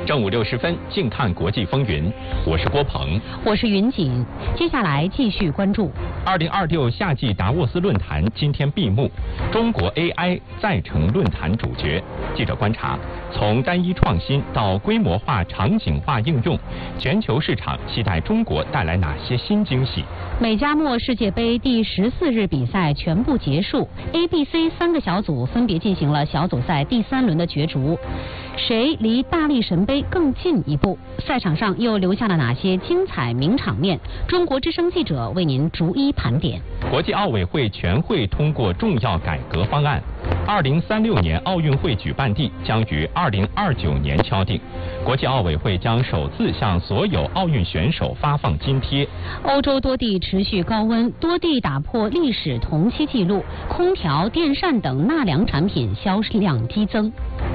正午60分，静看国际风云。我是郭鹏， 我是云锦。接下来继续关注 2026夏季达沃斯论坛今天闭幕，中国 AI 再成论坛主角。记者观察，从单一创新到规模化、场景化应用，全球市场期待中国带来哪些新惊喜？ 美加墨世界杯第14日比赛全部结束 ，A、B、C 3个小组分别进行了小组赛第3轮的角逐。谁离大力神杯更进一步？赛场上又留下了哪些精彩名场面？中国之声记者为您逐一盘点。 国际奥委会全会通过重要改革方案，2036年奥运会举办地将于2029年敲定。国际奥委会将首次向所有奥运选手发放津贴。 欧洲多地持续高温，多地打破历史同期纪录，空调、电扇等纳凉产品销量激增。